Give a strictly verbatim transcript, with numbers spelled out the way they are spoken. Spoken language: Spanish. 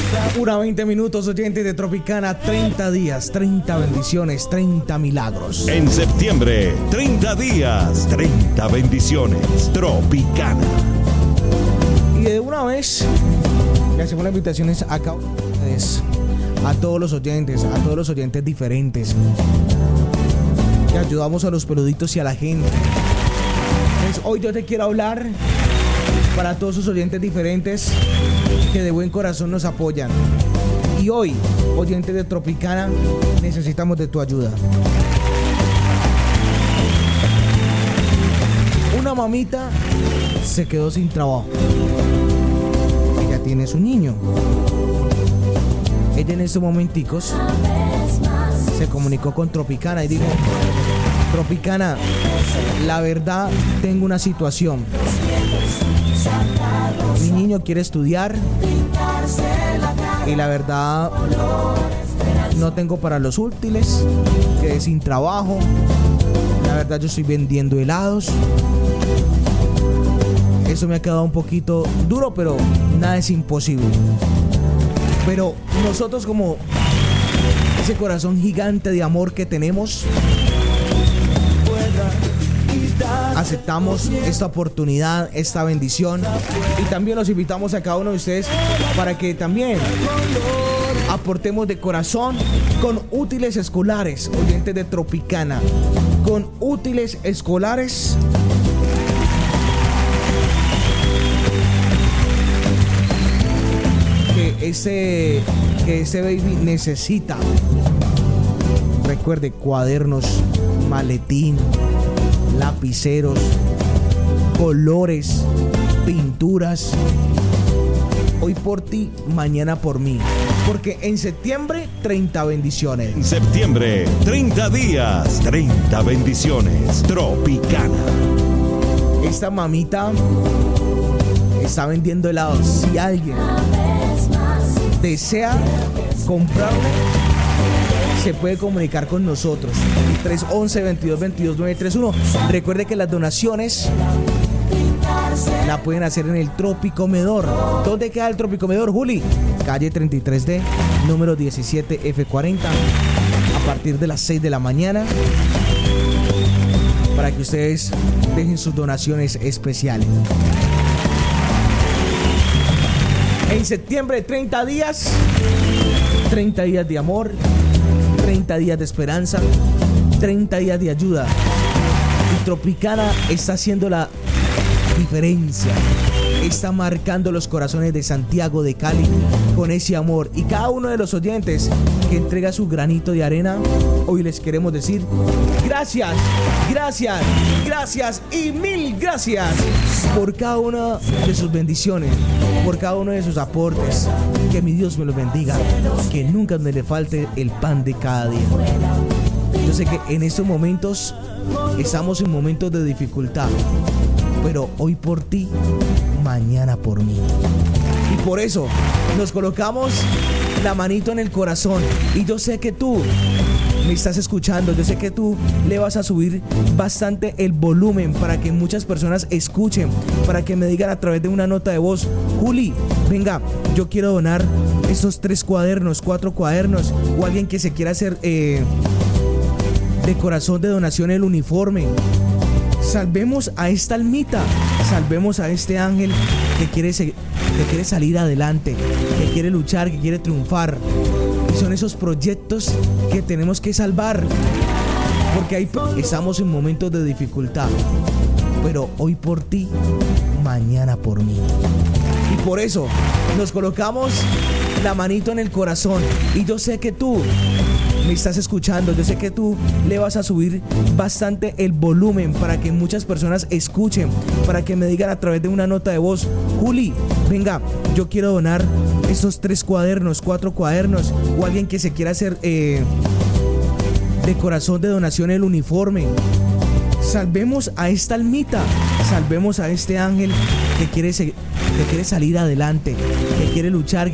Una veinte minutos, oyentes de Tropicana, treinta días, treinta bendiciones, treinta milagros. En septiembre, treinta días, treinta bendiciones. Tropicana. Y de una vez le hacemos las invitaciones a cada uno de ustedes, a todos los oyentes, a todos los oyentes diferentes, que ayudamos a los peluditos y a la gente. Entonces, hoy yo te quiero hablar para todos esos oyentes diferentes que de buen corazón nos apoyan. Y hoy, oyentes de Tropicana, necesitamos de tu ayuda. Una mamita se quedó sin trabajo. Ella tiene su niño. Ella en estos momenticos se comunicó con Tropicana y dijo: Tropicana, la verdad, tengo una situación. Mi niño quiere estudiar y la verdad no tengo para los útiles, quedé sin trabajo. La verdad yo estoy vendiendo helados. Eso me ha quedado un poquito duro, pero nada es imposible. Pero nosotros, como ese corazón gigante de amor que tenemos, aceptamos esta oportunidad, esta bendición, y también los invitamos a cada uno de ustedes para que también aportemos de corazón con útiles escolares, oyentes de Tropicana, con útiles escolares que ese, que ese baby necesita. Recuerde, cuadernos, maletín, lapiceros, colores, pinturas. Hoy por ti, mañana por mí. Porque en septiembre, treinta bendiciones. En septiembre, treinta días, treinta bendiciones. Tropicana. Esta mamita está vendiendo helados. Si alguien desea comprarle, se puede comunicar con nosotros. tres once, veintidós veintidós, nueve tres uno. Recuerde que las donaciones la pueden hacer en el Tropicomedor. ¿Dónde queda el Tropicomedor, Juli? Calle treinta y tres D, número diecisiete F cuarenta, a partir de las seis de la mañana, para que ustedes dejen sus donaciones especiales. En septiembre, treinta días, treinta días de amor, treinta días de esperanza, treinta días de ayuda. Y Tropicana está haciendo la diferencia. Está marcando los corazones de Santiago, de Cali, con ese amor. Y cada uno de los oyentes que entrega su granito de arena, hoy les queremos decir gracias, gracias, gracias y mil gracias por cada una de sus bendiciones, por cada uno de sus aportes. Que mi Dios me los bendiga, que nunca me le falte el pan de cada día. Yo sé que en estos momentos estamos en momentos de dificultad, pero hoy por ti, mañana por mí. Y por eso nos colocamos la manito en el corazón. Y yo sé que tú me estás escuchando, yo sé que tú le vas a subir bastante el volumen para que muchas personas escuchen, para que me digan a través de una nota de voz: Juli, venga, yo quiero donar estos tres cuadernos, cuatro cuadernos, o alguien que se quiera hacer eh, de corazón de donación el uniforme. Salvemos a esta almita, salvemos a este ángel que quiere, que quiere salir adelante, que quiere luchar, que quiere triunfar. Y son esos proyectos que tenemos que salvar, porque ahí estamos en momentos de dificultad, pero hoy por ti, mañana por mí. Y por eso nos colocamos la manito en el corazón. Y yo sé que tú me estás escuchando, yo sé que tú le vas a subir bastante el volumen para que muchas personas escuchen, para que me digan a través de una nota de voz: Juli, venga, yo quiero donar estos tres cuadernos, cuatro cuadernos, o alguien que se quiera hacer eh, de corazón de donación el uniforme. Salvemos a esta almita, salvemos a este ángel que quiere, que quiere salir adelante, que quiere luchar,